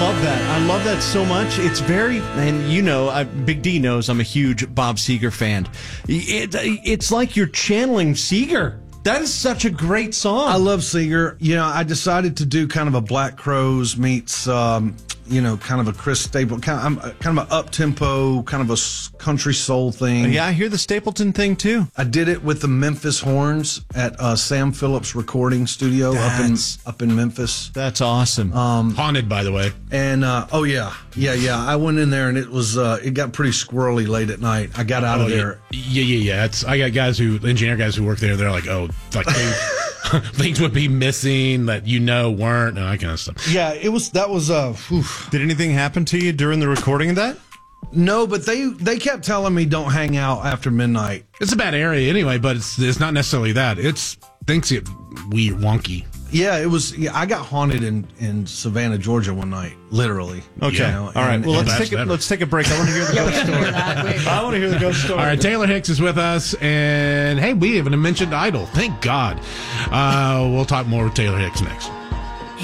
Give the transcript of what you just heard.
love that. I love that so much. It's very, and you know, Big D knows I'm a huge Bob Seger fan. It's like you're channeling Seger. That is such a great song. I love Seger. You know, I decided to do kind of a Black Crowes meets, kind of a Chris Stapleton, kind of an up-tempo, kind of a country soul thing. Yeah, I hear the Stapleton thing, too. I did it with the Memphis Horns at Sam Phillips Recording Studio up in Memphis. That's awesome. Haunted, by the way. And, yeah. I went in there, and it was it got pretty squirrely late at night. I got out of there. Yeah. I got engineer guys who work there. They're like, things would be missing that weren't, and that kind of stuff. Yeah, that was. Did anything happen to you during the recording of that? No, but they kept telling me don't hang out after midnight. It's a bad area anyway, but it's not necessarily that. Things get weird, wonky. Yeah, it was. Yeah, I got haunted in Savannah, Georgia one night, literally. Okay, all right. Well, let's take a break. I want to hear the ghost story. I want to hear the ghost story. All right, Taylor Hicks is with us, and hey, we haven't mentioned Idol. Thank God. We'll talk more with Taylor Hicks next.